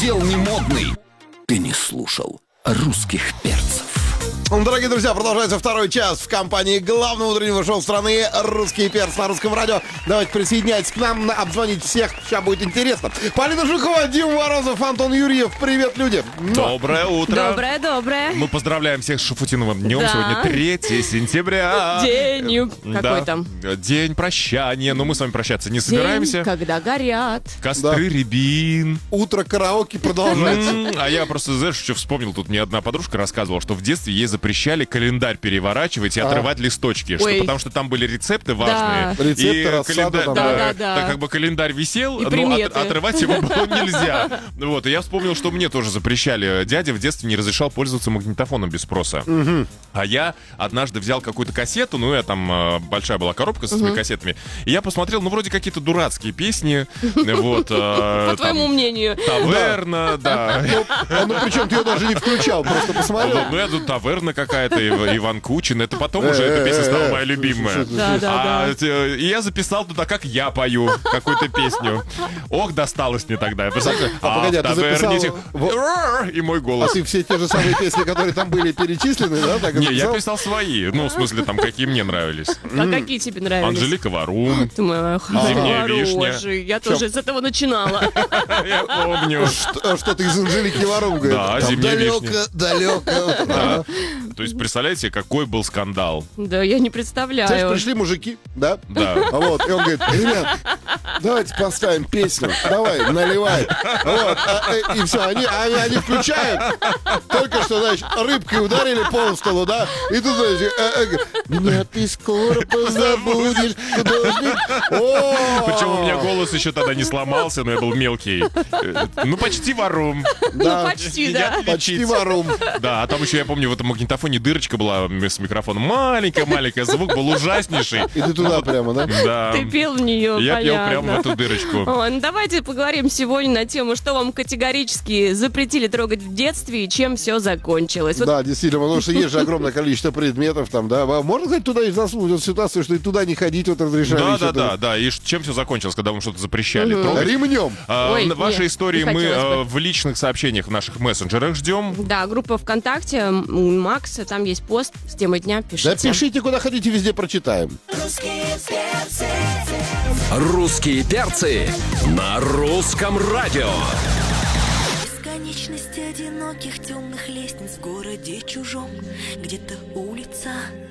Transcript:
удел не модный. Ты не слушал русских перцев. Дорогие друзья, продолжается второй час в компании главного утреннего шоу страны «Русский перц» на Русском радио. Давайте присоединяйтесь к нам, обзвонить всех, сейчас будет интересно. Полина Жукова, Дима Морозов, Антон Юрьев. Привет, люди. Доброе утро. Доброе. Мы поздравляем всех с Шафутиновым днем. Да. Сегодня 3 сентября. День какой там? День прощания. Но мы с вами прощаться не собираемся. День, когда горят. Костры рябин. Утро караоке продолжается. А я просто, знаешь, что вспомнил? Тут мне одна подружка рассказывала, что в детстве ей запрещали календарь переворачивать и отрывать листочки. Потому что там были рецепты важные. Да. Рецепты, И рассада там, да. так как бы календарь висел, И но приметы. отрывать его было нельзя. Вот, и я вспомнил, что мне тоже запрещали. Дядя в детстве не разрешал пользоваться магнитофоном без спроса. А я однажды взял какую-то кассету, я там, большая была коробка с этими кассетами, и я посмотрел, вроде какие-то дурацкие песни. Вот. По твоему мнению. Таверна, да. Ну, причем ты ее даже не включал, просто посмотрел. Я тут таверна какая-то, Иван Кучин. Это потом уже эта песня стала моя любимая. Да. И я записал туда, как я пою какую-то песню. Ох, досталось мне тогда. погоди, а ты записал- И мой А голос. ты все те же самые песни, которые там были перечислены, да? Так и Не, я записал? писал свои. В смысле, там, какие мне нравились. А какие тебе нравились? Анжелика Варум. Ты моя Зимняя вишня. хороший. Я тоже с этого начинала. Я помню. Что ты из Анжелики Варум говоришь? Да, Там «Зимняя вишня». далеко. Да. То есть, представляете, какой был скандал. Да, я не Знаешь, представляю. пришли мужики, да? Да. Вот, и он говорит: ребят, давайте поставим песню, давай, наливай. Вот, и все, они включают. Только что, значит, рыбкой ударили по столу, да? И тут, значит, меня ты скоро позабудешь, художник. Причем у меня голос еще тогда не сломался, но я был мелкий. Почти Варум. Ну, почти, да. Почти Варум. Да, а там еще, я помню, в этом магнитофоне дырочка была с микрофоном. Маленькая, звук был ужаснейший. И ты туда прямо, да? Да. Ты пел в нее, Я пел понятно. прямо в эту дырочку. Ой, ну давайте поговорим сегодня на тему, что вам категорически запретили трогать в детстве и чем все закончилось. Вот Да, действительно, потому что есть же огромное количество предметов там, да. Можно, кстати, туда и заслужить ситуацию, что и туда не ходить, вот разрешали. Да. И чем все закончилось, когда вам что-то запрещали трогать? Ремнем. Ой, Ваши нет, истории не мы хотелось бы. в личных сообщениях в наших мессенджерах ждем. Да, группа ВКонтакте Макса, там есть пост с темой дня, пишите. Да пишите, куда хотите, везде прочитаем. Русские перцы на русском радио. Бесконечность одиноких темных лестниц в городе чужом. Где-то улица